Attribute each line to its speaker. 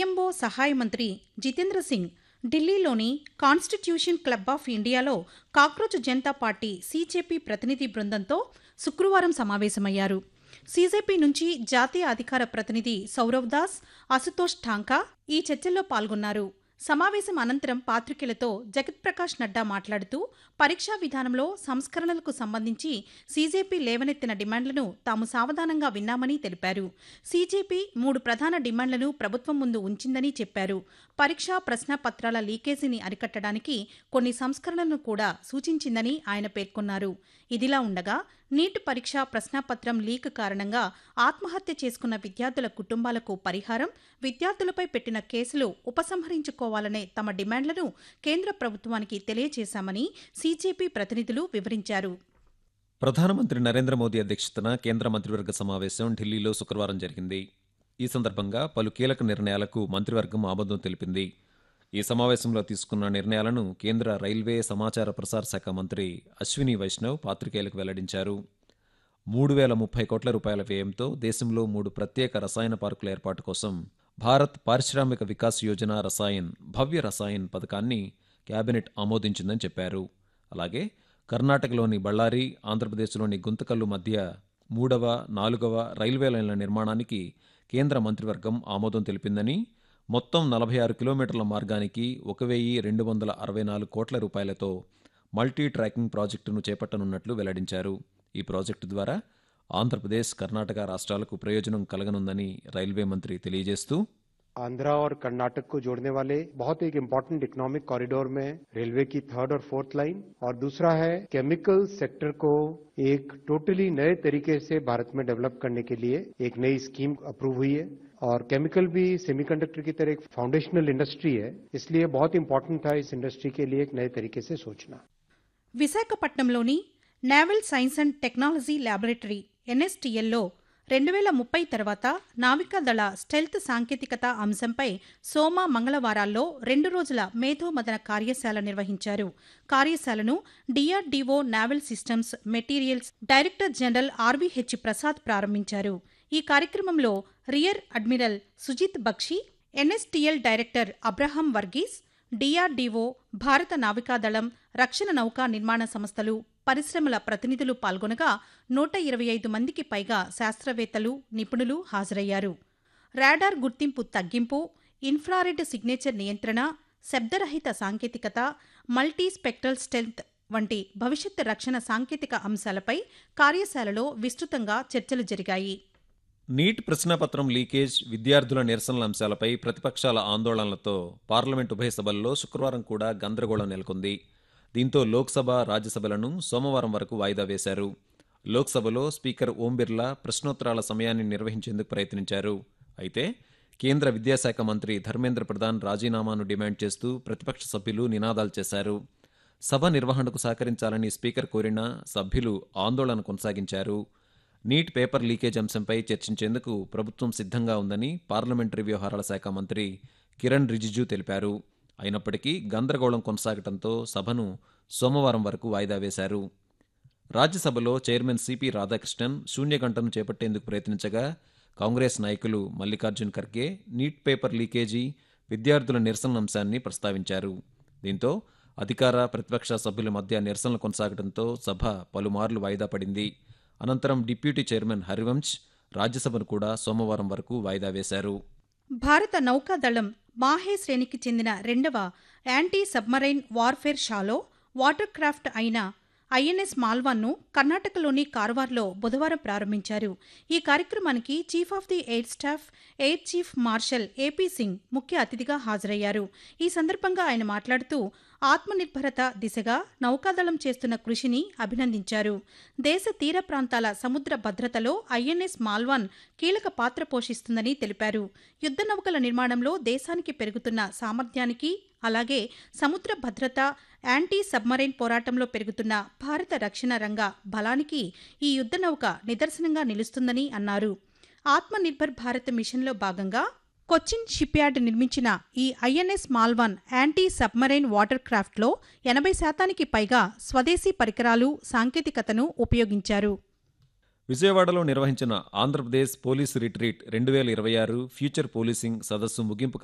Speaker 1: PMO సహాయ మంత్రి జితేంద్ర సింగ్ ఢిల్లీలోని కాన్స్టిట్యూషన్ క్లబ్ ఆఫ్ ఇండియాలో కాక్రోచ్ జనతా పార్టీ సీజేపీ ప్రతినిధి బృందంతో శుక్రవారం సమావేశమయ్యారు. సీజేపీ నుంచి జాతీయ అధికార ప్రతినిధి సౌరవ్ దాస్, అశుతోష్ ఠాంకా ఈ చర్చల్లో పాల్గొన్నారు. సమావేశం అనంతరం పాత్రికేయులతో జగత్ ప్రకాష్ నడ్డా మాట్లాడుతూ పరీక్షా విధానంలో సంస్కరణలకు సంబంధించి సీజేపీ లేవనెత్తిన డిమాండ్లను తాము సావధానంగా విన్నామని తెలిపారు. సీజేపీ 3 ప్రధాన డిమాండ్లను ప్రభుత్వం ముందు ఉంచిందని చెప్పారు. పరీక్షా ప్రశ్నాపత్రాల లీకేజీని అరికట్టడానికి కొన్ని సంస్కరణలను కూడా సూచించిందని ఆయన పేర్కొన్నారు. ఇదిలా ఉండగా నీట్ పరీక్ష ప్రశ్నాపత్రం లీక్ కారణంగా ఆత్మహత్య చేసుకున్న విద్యార్థుల కుటుంబాలకు పరిహారం, విద్యార్థులపై పెట్టిన కేసులు ఉపసంహరించుకోవాలనే తమ డిమాండ్లను కేంద్ర ప్రభుత్వానికి తెలియజేశామని సీజేపీ ప్రతినిధులు వివరించారు.
Speaker 2: ప్రధానమంత్రి నరేంద్ర మోదీ అధ్యక్షతన కేంద్ర మంత్రివర్గ సమావేశం ఢిల్లీలో శుక్రవారం జరిగింది. ఈ సందర్భంగా పలు కీలక నిర్ణయాలకు మంత్రివర్గం ఆమోదం తెలిపింది. ఈ సమావేశంలో తీసుకున్న నిర్ణయాలను కేంద్ర రైల్వే సమాచార ప్రసార శాఖ మంత్రి అశ్విని వైష్ణవ్ పాత్రికేయులకు వెల్లడించారు. 3030 కోట్ల రూపాయల వ్యయంతో దేశంలో 3 ప్రత్యేక రసాయన పార్కుల ఏర్పాటు కోసం భారత్ పారిశ్రామిక వికాస్ యోజన రసాయన్ భవ్య రసాయన్ పథకాన్ని కేబినెట్ ఆమోదించిందని చెప్పారు. అలాగే కర్ణాటకలోని బళ్ళారి, ఆంధ్రప్రదేశ్లోని గుంతకల్లు మధ్య 3వ, 4వ రైల్వే లైన్ల నిర్మాణానికి కేంద్ర మంత్రివర్గం ఆమోదం తెలిపిందని, మొత్తం 46 కిలోమీటర్ల మార్గానికి 1264 కోట్ల రూపాయలతో మల్టీ ట్రాకింగ్ ప్రాజెక్టును చేపట్టనున్నట్లు వెల్లడించారు. ఈ ప్రాజెక్టు ద్వారా ఆంధ్రప్రదేశ్, కర్ణాటక రాష్ట్రాలకు ప్రయోజనం కలగనుందని రైల్వే మంత్రి తెలియజేస్తూ,
Speaker 3: आंध्रा और कर्नाटक को जोड़ने वाले बहुत एक इम्पोर्टेंट इकोनॉमिक कॉरिडोर में रेलवे की 3rd और 4th लाइन, और दूसरा है केमिकल सेक्टर को एक टोटली नए तरीके से भारत में डेवलप करने के लिए एक नई स्कीम अप्रूव हुई है. और केमिकल भी सेमीकंडक्टर की तरह एक फाउंडेशनल इंडस्ट्री है, इसलिए बहुत इंपॉर्टेंट था इस इंडस्ट्री के लिए एक नए तरीके से सोचना.
Speaker 1: విశాఖపట్నంలోని naval science and technology laboratory ఎన్ఎస్టీఎల్లో 2030 తర్వాత నావికాదళ స్టెల్త్ సాంకేతికత అంశంపై సోమ, మంగళవారాల్లో 2 రోజుల మేధోమథన కార్యశాల నిర్వహించారు. కార్యశాలను DRDO naval systems materials director general RVH Prasad ప్రారంభించారు. ఈ కార్యక్రమంలో rear admiral Sujith Bakshi, NSTL director Abraham Verghese, DRDO, భారత నావికాదళం, రక్షణ నౌకా నిర్మాణ సంస్థలు, పరిశ్రమల ప్రతినిధులు పాల్గొనగా 125 మందికి పైగా శాస్త్రవేత్తలు, నిపుణులు హాజరయ్యారు. రాడార్ గుర్తింపు తగ్గింపు, ఇన్ఫ్రారెడ్ సిగ్నేచర్ నియంత్రణ, శబ్దరహిత సాంకేతికత, మల్టీ స్పెక్ట్రల్ స్టెల్త్ వంటి భవిష్యత్ రక్షణ సాంకేతిక అంశాలపై కార్యశాలలో విస్తృతంగా చర్చలు జరిగాయి.
Speaker 2: నీట్ ప్రశ్నాపత్రం లీకేజ్, విద్యార్థుల నిరసనల అంశాలపై ప్రతిపక్షాల ఆందోళనలతో పార్లమెంట్ ఉభయ సభల్లో శుక్రవారం కూడా గందరగోళం నెలకొంది. దీంతో లోక్సభ, రాజ్యసభలను సోమవారం వరకు వాయిదా వేశారు. లోక్సభలో స్పీకర్ ఓం బిర్లా ప్రశ్నోత్తరాల సమయాన్ని నిర్వహించేందుకు ప్రయత్నించారు. అయితే కేంద్ర విద్యాశాఖ మంత్రి ధర్మేంద్ర ప్రధాన్ రాజీనామాను డిమాండ్ చేస్తూ ప్రతిపక్ష సభ్యులు నినాదాలు చేశారు. సభ నిర్వహణకు సహకరించాలని స్పీకర్ కోరినా సభ్యులు ఆందోళన కొనసాగించారు. నీట్ పేపర్ లీకేజ్ అంశంపై చర్చించేందుకు ప్రభుత్వం సిద్ధంగా ఉందని పార్లమెంటరీ వ్యవహారాల శాఖ మంత్రి కిరణ్ రిజిజు తెలిపారు. అయినప్పటికీ గందరగోళం కొనసాగడంతో సభను సోమవారం వరకు వాయిదా వేశారు. రాజ్యసభలో చైర్మన్ సిపి రాధాకృష్ణన్ శూన్యగంటను చేపట్టేందుకు ప్రయత్నించగా కాంగ్రెస్ నాయకులు Mallikarjun Kharge neat paper leakage, విద్యార్థుల నిరసన అంశాన్ని ప్రస్తావించారు. దీంతో అధికార, ప్రతిపక్ష సభ్యుల మధ్య నిరసనలు కొనసాగడంతో సభ పలుమార్లు వాయిదా పడింది. అనంతరం డిప్యూటీ చైర్మన్ హరివంశ్ రాజ్యసభను కూడా సోమవారం వరకు వాయిదా వేశారు.
Speaker 1: భారత నౌకాదళం మాహే శ్రేణికి చెందిన 2వ anti submarine warfare shallow water craft అయిన ఐఎన్ఎస్ మాల్వాన్ను కర్ణాటకలోని కార్వార్లో బుధవారం ప్రారంభించారు. ఈ కార్యక్రమానికి chief of the air staff, air chief marshal AP Singh ముఖ్య అతిథిగా హాజరయ్యారు. ఈ సందర్భంగా ఆయన మాట్లాడుతూ ఆత్మనిర్భరత దిశగా నౌకాదళం చేస్తున్న కృషిని అభినందించారు. దేశ తీర ప్రాంతాల సముద్ర భద్రతలో ఐఎన్ఎస్ మాల్వాన్ కీలక పాత్ర పోషిస్తుందని తెలిపారు. యుద్ధ నౌకల నిర్మాణంలో దేశానికి పెరుగుతున్న సామర్థ్యానికి, అలాగే సముద్ర భద్రత, యాంటీ సబ్మరైన్ పోరాటంలో పెరుగుతున్న భారత రక్షణ రంగ బలానికి ఈ యుద్ధ నౌక నిదర్శనంగా నిలుస్తుందని అన్నారు. ఆత్మనిర్భర్ భారత్ మిషన్లో భాగంగా కొచ్చిన్ షిప్యార్డ్ నిర్మించిన ఈ INS Malvan anti submarine water క్రాఫ్ట్లో 80% పైగా స్వదేశీ పరికరాలు, సాంకేతికతను ఉపయోగించారు.
Speaker 2: విజయవాడలో నిర్వహించిన Andhra Pradesh police retreat 2026 future policing సదస్సు ముగింపు